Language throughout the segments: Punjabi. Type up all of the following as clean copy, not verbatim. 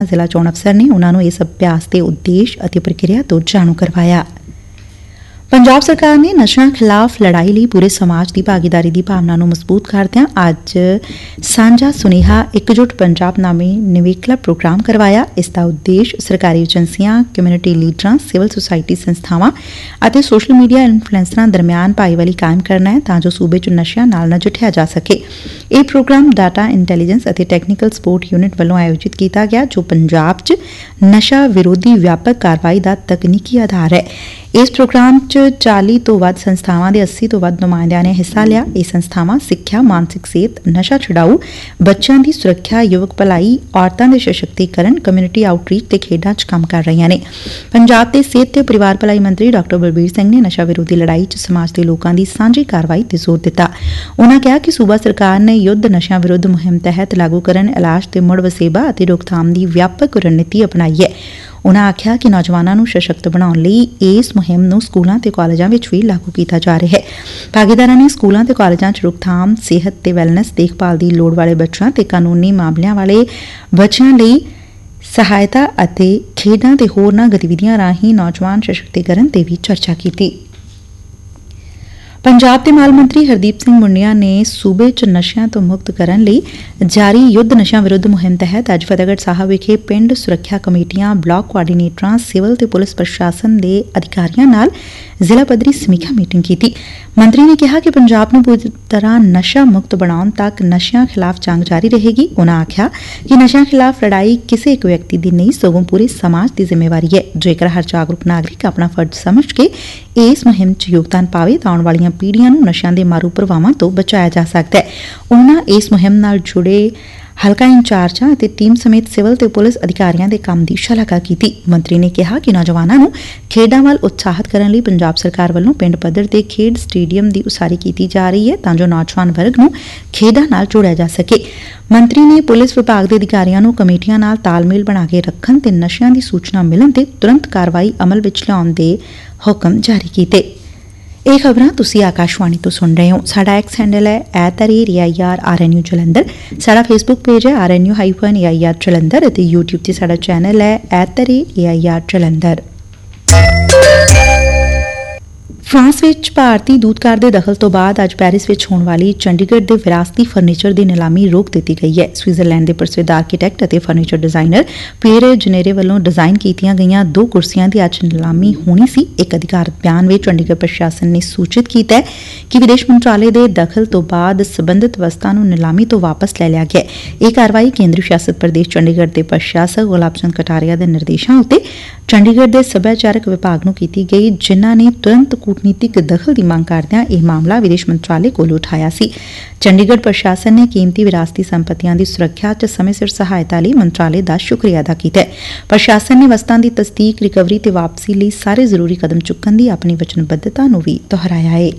ਜ਼ਿਲ੍ਹਾ ਚੋਣ ਅਫਸਰ ਨੇ ਉਨ੍ਹਾਂ ਨੂੰ ਇਸ ਅਭਿਆਸ ਦੇ ਉਦੇਸ਼ ਅਤੇ ਪ੍ਰਕਿਰਿਆ ਤੋਂ ਜਾਣੂ ਕਰਵਾਇਆ। ਪੰਜਾਬ ਸਰਕਾਰ ਨੇ ਨਸ਼ਿਆਂ ਖਿਲਾਫ਼ ਲੜਾਈ ਲਈ ਪੂਰੇ ਸਮਾਜ ਦੀ ਭਾਗੀਦਾਰੀ ਦੀ ਭਾਵਨਾ ਨੂੰ ਮਜ਼ਬੂਤ ਕਰਦਿਆਂ ਅੱਜ ਸਾਂਝਾ ਸੁਨੇਹਾ ਇਕਜੁੱਟ ਪੰਜਾਬ ਨਾਮੀ ਨਿਵੇਕਲਾ ਪ੍ਰੋਗਰਾਮ ਕਰਵਾਇਆ। ਇਸ ਦਾ ਉਦੇਸ਼ ਸਰਕਾਰੀ ਏਜੰਸੀਆਂ, ਕਮਿਊਨਿਟੀ ਲੀਡਰਾਂ, ਸਿਵਲ ਸੁਸਾਇਟੀ ਸੰਸਥਾਵਾਂ ਅਤੇ ਸੋਸ਼ਲ ਮੀਡੀਆ ਇਨਫਲੂਐਂਸਰਾਂ ਦਰਮਿਆਨ ਭਾਈਵਾਲੀ ਕਾਇਮ ਕਰਨਾ ਹੈ ਤਾਂ ਜੋ ਸੂਬੇ 'ਚ ਨਸ਼ਿਆਂ ਨਾਲ ਨਜਿੱਠਿਆ ਜਾ ਸਕੇ। ਇਹ ਪ੍ਰੋਗਰਾਮ ਡਾਟਾ ਇੰਟੈਲੀਜੈਂਸ ਅਤੇ ਟੈਕਨੀਕਲ ਸਪੋਰਟ ਯੂਨਿਟ ਵੱਲੋਂ ਆਯੋਜਿਤ ਕੀਤਾ ਗਿਆ ਜੋ ਪੰਜਾਬ 'ਚ ਨਸ਼ਾ ਵਿਰੋਧੀ ਵਿਆਪਕ ਕਾਰਵਾਈ ਦਾ ਤਕਨੀਕੀ ਆਧਾਰ ਹੈ। ਇਸ ਪ੍ਰੋਗਰਾਮ 'ਚ 40 ਤੋਂ ਵੱਧ ਸੰਸਥਾਵਾਂ ਦੇ 80 ਤੋਂ ਵੱਧ ਨੁਮਾਇੰਦਿਆਂ ਨੇ ਹਿੱਸਾ ਲਿਆ। ਇਹ ਸੰਸਥਾਵਾਂ ਸਿੱਖਿਆ, ਮਾਨਸਿਕ ਸਿਹਤ, ਨਸ਼ਾ ਛੁਡਾਊ, ਬੱਚਿਆਂ ਦੀ ਸੁਰੱਖਿਆ, ਯੁਵਕ ਭਲਾਈ, ਔਰਤਾਂ ਦੇ ਸਸ਼ਕਤੀਕਰਨ, ਕਮਿਊਨਿਟੀ ਆਊਟਰੀਚ ਤੇ ਖੇਡਾਂ 'ਚ ਕੰਮ ਕਰ ਰਹੀਆਂ ਨੇ। ਪੰਜਾਬ ਦੇ ਸਿਹਤ ਤੇ ਪਰਿਵਾਰ ਭਲਾਈ ਮੰਤਰੀ ਡਾ. ਬਲਬੀਰ ਸਿੰਘ ਨੇ ਨਸ਼ਾ ਵਿਰੋਧੀ ਲੜਾਈ 'ਚ ਸਮਾਜ ਦੇ ਲੋਕਾਂ ਦੀ ਸਾਂਝੀ ਕਾਰਵਾਈ ਤੇ ਜ਼ੋਰ ਦਿੱਤਾ। ਉਨ੍ਹਾਂ ਕਿਹਾ ਕਿ ਸੂਬਾ ਸਰਕਾਰ ਨੇ ਯੁੱਧ ਨਸ਼ਿਆਂ ਵਿਰੁੱਧ ਮੁਹਿੰਮ ਤਹਿਤ ਲਾਗੂ ਕਰਨ, ਇਲਾਜ ਤੇ ਮੁੜ ਵਸੇਬਾ ਅਤੇ ਰੋਕਥਾਮ ਦੀ ਵਿਆਪਕ ਰਣਨੀਤੀ ਅਪਣਾਈ ਹੈ। ਉਨ੍ਹਾਂ ਆਖਿਆ ਕਿ ਨੌਜਵਾਨਾਂ ਨੂੰ ਸਸ਼ਕਤ ਬਣਾਉਣ ਲਈ ਇਸ ਮੁਹਿੰਮ ਨੂੰ ਸਕੂਲਾਂ ਤੇ ਕਾਲਜਾਂ ਵਿੱਚ ਵੀ ਲਾਗੂ ਕੀਤਾ ਜਾ ਰਿਹਾ ਹੈ। ਭਾਗੀਦਾਰਾਂ ਨੇ ਸਕੂਲਾਂ ਤੇ ਕਾਲਜਾਂ 'ਚ ਰੋਕਥਾਮ, ਸਿਹਤ ਤੇ ਵੈਲਨੈਸ ਦੇਖਭਾਲ ਦੀ ਲੋੜ ਵਾਲੇ ਬੱਚਿਆਂ ਤੇ ਕਾਨੂੰਨੀ ਮਾਮਲਿਆਂ ਵਾਲੇ ਬੱਚਿਆਂ ਲਈ ਸਹਾਇਤਾ ਅਤੇ ਖੇਡਾਂ ਤੇ ਹੋਰਨਾਂ ਗਤੀਵਿਧੀਆਂ ਰਾਹੀਂ ਨੌਜਵਾਨ ਸਸ਼ਕਤੀਕਰਨ ਤੇ ਵੀ ਚਰਚਾ ਕੀਤੀ। ਪੰਜਾਬ ਦੇ ਮਾਲ ਮੰਤਰੀ ਹਰਦੀਪ ਸਿੰਘ ਮੁੰਡੀਆਂ ਨੇ ਸੂਬੇ 'ਚ ਨਸ਼ਿਆਂ ਤੋਂ ਮੁਕਤ ਕਰਨ ਲਈ ਜਾਰੀ ਯੁੱਧ ਨਸ਼ਿਆਂ ਵਿਰੁੱਧ ਮੁਹਿੰਮ ਤਹਿਤ ਅੱਜ ਫਤਿਹਗੜ੍ਹ ਸਾਹਿਬ ਵਿਖੇ ਪਿੰਡ ਸੁਰੱਖਿਆ ਕਮੇਟੀਆਂ, ਬਲਾਕ ਕੋਆਰਡੀਨੇਟਰਾਂ, ਸਿਵਲ ਤੇ ਪੁਲਿਸ ਪ੍ਰਸ਼ਾਸਨ ਦੇ ਅਧਿਕਾਰੀਆਂ ਨਾਲ ਜ਼ਿਲ੍ਹਾ ਪੱਧਰੀ ਸਮੀਖਿਆ ਮੀਟਿੰਗ ਕੀਤੀ। ਮੰਤਰੀ ਨੇ ਕਿਹਾ ਕਿ ਪੰਜਾਬ ਨੂੰ ਪੂਰੀ ਤਰ੍ਹਾਂ ਨਸ਼ਾ ਮੁਕਤ ਬਣਾਉਣ ਤੱਕ ਨਸ਼ਿਆਂ ਖਿਲਾਫ਼ ਜੰਗ ਜਾਰੀ ਰਹੇਗੀ। ਉਨ੍ਹਾਂ ਆਖਿਆ ਕਿ ਨਸ਼ਿਆਂ ਖਿਲਾਫ਼ ਲੜਾਈ ਕਿਸੇ ਇੱਕ ਵਿਅਕਤੀ ਦੀ ਨਹੀਂ ਸਗੋਂ ਪੂਰੇ ਸਮਾਜ ਦੀ ਜ਼ਿੰਮੇਵਾਰੀ ਹੈ। ਜੇਕਰ ਹਰ ਜਾਗਰੂਕ ਨਾਗਰਿਕ ਆਪਣਾ ਫਰਜ਼ ਸਮਝ ਕੇ ਇਸ ਮੁਹਿੰਮ 'ਚ ਯੋਗਦਾਨ ਪਾਵੇ ਤਾਂ ਆਉਣ ਵਾਲੀਆਂ ਪੀੜ੍ਹੀਆਂ ਨੂੰ ਨਸ਼ਿਆਂ ਦੇ ਮਾਰੂ ਪ੍ਰਭਾਵਾਂ ਤੋਂ ਬਚਾਇਆ ਜਾ ਸਕਦਾ ਹੈ। ਉਨ੍ਹਾਂ ਇਸ ਮੁਹਿੰਮ ਨਾਲ ਜੁੜੇ ਹਲਕਾ ਇੰਚਾਰਜਾਂ ਅਤੇ ਟੀਮ ਸਮੇਤ ਸਿਵਲ ਤੇ ਪੁਲਿਸ ਅਧਿਕਾਰੀਆਂ ਦੇ ਕੰਮ ਦੀ ਸ਼ਲਾਘਾ ਕੀਤੀ। ਮੰਤਰੀ ਨੇ ਕਿਹਾ ਕਿ ਨੌਜਵਾਨਾਂ ਨੂੰ ਖੇਡਾਂ ਵੱਲ ਉਤਸ਼ਾਹਿਤ ਕਰਨ ਲਈ ਪੰਜਾਬ ਸਰਕਾਰ ਵੱਲੋਂ ਪਿੰਡ ਪੱਧਰ ਤੇ ਖੇਡ ਸਟੇਡੀਅਮ ਦੀ ਉਸਾਰੀ ਕੀਤੀ ਜਾ ਰਹੀ ਹੈ ਤਾਂ ਜੋ ਨੌਜਵਾਨ ਵਰਗ ਨੂੰ ਖੇਡਾਂ ਨਾਲ ਜੋੜਿਆ ਜਾ ਸਕੇ। ਮੰਤਰੀ ਨੇ ਪੁਲਿਸ ਵਿਭਾਗ ਦੇ ਅਧਿਕਾਰੀਆਂ ਨੂੰ ਕਮੇਟੀਆਂ ਨਾਲ ਤਾਲਮੇਲ ਬਣਾ ਕੇ ਰੱਖਣ ਤੇ ਨਸ਼ਿਆਂ ਦੀ ਸੂਚਨਾ ਮਿਲਣ ਤੇ ਤੁਰੰਤ ਕਾਰਵਾਈ ਅਮਲ ਵਿੱਚ ਲਿਆਉਣ ਦੇ ਹੁਕਮ ਜਾਰੀ ਕੀਤੇ। ਇਹ ਖਬਰਾਂ ਤੁਸੀਂ ਆਕਾਸ਼ਵਾਣੀ ਤੋਂ ਸੁਣ ਰਹੇ ਹੋ। ਸਾਡਾ ਐਕਸ ਹੈਂਡਲ ਹੈ @AIRRNU ਜਲੰਧਰ। ਸਾਡਾ ਫੇਸਬੁੱਕ ਪੇਜ ਹੈ RNU-AIR ਜਲੰਧਰ ਅਤੇ YouTube ਤੇ ਸਾਡਾ ਚੈਨਲ ਹੈ @AIR ਜਲੰਧਰ। ਫਰਾਂਸ ਵਿੱਚ ਭਾਰਤੀ ਦੂਤਘਰ ਦੇ ਦਖਲ ਤੋਂ ਬਾਅਦ ਅੱਜ ਪੈਰਿਸ ਵਿੱਚ ਹੋਣ ਵਾਲੀ ਚੰਡੀਗੜ੍ਹ ਦੇ ਵਿਰਾਸਤੀ ਫਰਨੀਚਰ ਦੀ ਨਿਲਾਮੀ ਰੋਕ ਦਿੱਤੀ ਗਈ ਹੈ। ਸਵਿਟਜ਼ਰਲੈਂਡ ਦੇ ਪ੍ਰਸਿੱਧ ਆਰਕੀਟੈਕਟ ਅਤੇ ਫਰਨੀਚਰ ਡਿਜ਼ਾਈਨਰ ਪੀਅਰ ਜਨੇਰੇ ਵੱਲੋਂ ਡਿਜ਼ਾਈਨ ਕੀਤੀਆਂ ਗਈਆਂ 2 ਕੁਰਸੀਆਂ ਦੀ ਅੱਜ ਨਿਲਾਮੀ ਹੋਣੀ ਸੀ। ਇੱਕ ਅਧਿਕਾਰਤ ਬਿਆਨ ਵਿੱਚ ਚੰਡੀਗੜ੍ਹ ਪ੍ਰਸ਼ਾਸਨ ਨੇ ਸੂਚਿਤ ਕੀਤਾ ਕਿ ਵਿਦੇਸ਼ ਮੰਤਰਾਲੇ ਦੇ ਦਖਲ ਤੋਂ ਬਾਅਦ ਸਬੰਧਤ ਵਸਤਾਂ ਨੂੰ ਨਿਲਾਮੀ ਤੋਂ ਵਾਪਸ ਲੈ ਲਿਆ ਗਿਆ। ਇਹ ਕਾਰਵਾਈ ਕੇਂਦਰੀ ਸ਼ਾਸਤ ਪ੍ਰਦੇਸ਼ ਚੰਡੀਗੜ੍ਹ ਦੇ ਪ੍ਰਸ਼ਾਸਕ ਗੁਲਾਬ ਚੰਦ ਕਟਾਰੀਆ ਦੇ ਨਿਰਦੇਸ਼ਾਂ ਉੱਤੇ ਚੰਡੀਗੜ੍ਹ ਦੇ ਸੱਭਿਆਚਾਰਕ ਵਿਭਾਗ ਨੂੰ ਕੀਤੀ ਗਈ, ਜਿਨ੍ਹਾਂ ਨੇ ਤੁਰੰਤ ਕੂਟਨੀਤਿਕ ਦਖਲ ਦੀ ਮੰਗ ਕਰਦਿਆਂ ਇਹ ਮਾਮਲਾ ਵਿਦੇਸ਼ ਮੰਤਰਾਲੇ ਕੋਲ ਉਠਾਇਆ ਸੀ। ਚੰਡੀਗੜ੍ਹ ਪ੍ਰਸ਼ਾਸਨ ਨੇ ਕੀਮਤੀ ਵਿਰਾਸਤੀ ਸੰਪਤੀਆਂ ਦੀ ਸੁਰੱਖਿਆ 'ਚ ਸਮੇਂ ਸਿਰ ਸਹਾਇਤਾ ਲਈ ਮੰਤਰਾਲੇ ਦਾ ਸ਼ੁਕਰੀਆ ਅਦਾ ਕੀਤਾ ਹੈ। ਪ੍ਰਸ਼ਾਸਨ ਨੇ ਵਸਤਾਂ ਦੀ ਤਸਦੀਕ, ਰਿਕਵਰੀ ਤੇ ਵਾਪਸੀ ਲਈ ਸਾਰੇ ਜ਼ਰੂਰੀ ਕਦਮ ਚੁੱਕਣ ਦੀ ਆਪਣੀ ਵਚਨਬੱਧਤਾ ਨੂੰ ਵੀ ਦੁਹਰਾਇਆ ਹੈ।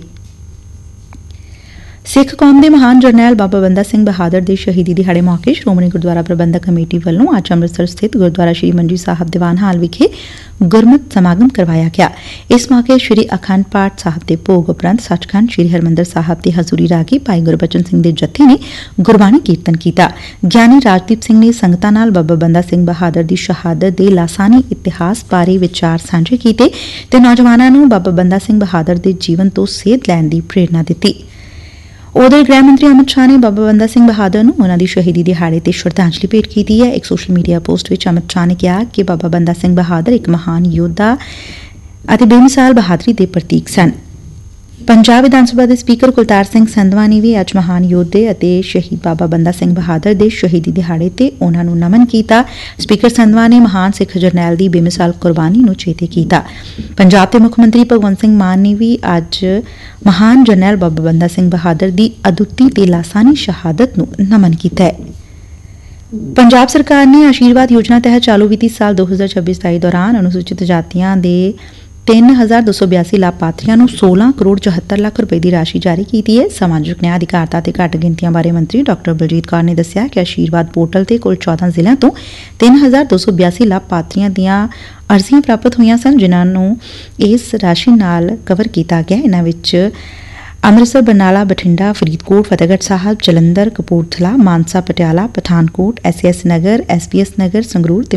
ਸਿੱਖ ਕੌਮ ਦੇ ਮਹਾਨ ਜਰਨੈਲ ਬਾਬਾ ਬੰਦਾ ਸਿੰਘ ਬਹਾਦਰ ਦੇ ਸ਼ਹੀਦੀ ਦਿਹਾੜੇ ਮੌਕੇ ਸ਼੍ਰੋਮਣੀ ਗੁਰਦੁਆਰਾ ਪ੍ਰਬੰਧਕ ਕਮੇਟੀ ਵੱਲੋਂ ਅੱਜ ਅੰਮ੍ਰਿਤਸਰ ਸਥਿਤ ਗੁਰਦੁਆਰਾ ਸ੍ਰੀ ਮੰਜੀ ਸਾਹਿਬ ਦੀਵਾਨ ਹਾਲ ਵਿਖੇ ਗੁਰਮਤਿ ਸਮਾਗਮ ਕਰਵਾਇਆ ਗਿਆ। ਇਸ ਮੌਕੇ ਸ੍ਰੀ ਅਖੰਡ ਪਾਠ ਸਾਹਿਬ ਦੇ ਭੋਗ ਉਪਰੰਤ ਸੱਚਖੰਡ ਸ੍ਰੀ ਹਰਿਮੰਦਰ ਸਾਹਿਬ ਦੇ ਹਜ਼ੂਰੀ ਰਾਗੀ ਭਾਈ ਗੁਰਬਚਨ ਸਿੰਘ ਦੇ ਜਥੇ ਨੇ ਗੁਰਬਾਣੀ ਕੀਰਤਨ ਕੀਤਾ। ਗਿਆਨੀ ਰਾਜਦੀਪ ਸਿੰਘ ਨੇ ਸੰਗਤਾਂ ਨਾਲ ਬਾਬਾ ਬੰਦਾ ਸਿੰਘ ਬਹਾਦਰ ਦੀ ਸ਼ਹਾਦਤ ਦੇ ਲਾਸਾਨੀ ਇਤਿਹਾਸ ਬਾਰੇ ਵਿਚਾਰ ਸਾਂਝੇ ਕੀਤੇ ਤੇ ਨੌਜਵਾਨਾਂ ਨੂੰ ਬਾਬਾ ਬੰਦਾ ਸਿੰਘ ਬਹਾਦਰ ਦੇ ਜੀਵਨ ਤੋਂ ਸੇਧ ਲੈਣ ਦੀ ਪ੍ਰੇਰਨਾ ਦਿੱਤੀ। ਉਧਰ ਗ੍ਰਹਿ ਮੰਤਰੀ ਅਮਿਤ ਸ਼ਾਹ ਨੇ ਬਾਬਾ ਬੰਦਾ ਸਿੰਘ ਬਹਾਦਰ ਨੂੰ ਉਨ੍ਹਾਂ ਦੀ ਸ਼ਹੀਦੀ ਦਿਹਾੜੇ ਤੇ ਸ਼ਰਧਾਂਜਲੀ ਭੇਟ ਕੀਤੀ ਹੈ। ਇੱਕ ਸੋਸ਼ਲ ਮੀਡੀਆ ਪੋਸਟ ਵਿੱਚ ਅਮਿਤ ਸ਼ਾਹ ਨੇ ਕਿਹਾ ਕਿ ਬਾਬਾ ਬੰਦਾ ਸਿੰਘ ਬਹਾਦਰ ਇੱਕ ਮਹਾਨ ਯੋਧਾ ਅਤੇ ਬੇਮਿਸਾਲ ਬਹਾਦਰੀ ਦੇ ਪ੍ਰਤੀਕ ਸਨ। ਪੰਜਾਬ ਵਿਧਾਨ ਸਭਾ ਦੇ ਸਪੀਕਰ ਕੁਲਤਾਰ ਸਿੰਘ ਸੰਧਵਾ ਨੇ ਵੀ ਅੱਜ ਮਹਾਨ ਯੋਧੇ ਅਤੇ ਸ਼ਹੀਦ ਬਾਬਾ ਬੰਦਾ ਸਿੰਘ ਬਹਾਦਰ ਦੇ ਸ਼ਹੀਦੀ ਦਿਹਾੜੇ ਤੇ ਉਨ੍ਹਾਂ ਨੂੰ ਨਮਨ ਕੀਤਾ। ਸਪੀਕਰ ਸੰਧਵਾ ਨੇ ਮਹਾਨ ਸਿੱਖ ਜਰਨੈਲ ਦੀ ਬੇਮਿਸਾਲ ਕੁਰਬਾਨੀ ਨੂੰ ਚੇਤੇ ਕੀਤਾ। ਪੰਜਾਬ ਦੇ ਮੁੱਖ ਮੰਤਰੀ ਭਗਵੰਤ ਸਿੰਘ ਮਾਨ ਨੇ ਵੀ ਅੱਜ ਮਹਾਨ ਜਰਨੈਲ ਬਾਬਾ ਬੰਦਾ ਸਿੰਘ ਬਹਾਦਰ ਦੀ ਅਦੁੱਤੀ ਤੇ ਲਾਸਾਨੀ ਸ਼ਹਾਦਤ ਨੂੰ ਨਮਨ ਕੀਤਾ ਹੈ। ਪੰਜਾਬ ਸਰਕਾਰ ਨੇ ਆਸ਼ੀਰਵਾਦ ਯੋਜਨਾ ਤਹਿਤ ਚਾਲੂ ਵਿੱਤੀ ਸਾਲ 2026-27 ਦੌਰਾਨ ਅਨੁਸੂਚਿਤ ਜਾਤੀਆਂ ਦੇ 3282 ਲਾਭਪਾਤਰੀਆਂ ਨੂੰ 16 ਕਰੋੜ 74 ਲੱਖ ਰੁਪਏ ਦੀ ਰਾਸ਼ੀ ਜਾਰੀ ਕੀਤੀ ਹੈ। ਸਮਾਜਿਕ ਨਿਆਂ, ਅਧਿਕਾਰਤਾ ਤੇ ਘੱਟ ਗਿਣਤੀਆਂ ਬਾਰੇ ਮੰਤਰੀ ਡਾ. ਬਲਜੀਤ ਕੌਰ ਨੇ ਦੱਸਿਆ ਕਿ ਆਸ਼ੀਰਵਾਦ ਪੋਰਟਲ ਤੇ ਕੁੱਲ 14 ਜ਼ਿਲ੍ਹਿਆਂ ਤੋਂ 3282 ਲਾਭਪਾਤਰੀਆਂ ਦੀਆਂ ਅਰਜ਼ੀਆਂ ਪ੍ਰਾਪਤ ਹੋਈਆਂ ਸਨ, ਜਿਨ੍ਹਾਂ ਨੂੰ ਇਸ ਰਾਸ਼ੀ ਨਾਲ ਕਵਰ ਕੀਤਾ ਗਿਆ। ਇਨ੍ਹਾਂ ਵਿੱਚ ਅੰਮ੍ਰਿਤਸਰ, ਬਰਨਾਲਾ, ਬਠਿੰਡਾ, ਫਰੀਦਕੋਟ, ਫਤਿਹਗੜ੍ਹ ਸਾਹਿਬ, ਜਲੰਧਰ, ਕਪੂਰਥਲਾ, ਮਾਨਸਾ, ਪਟਿਆਲਾ, ਪਠਾਨਕੋਟ, SAS ਨਗਰ, SBS ਨਗਰ, ਸੰਗਰੂਰ ਤੇ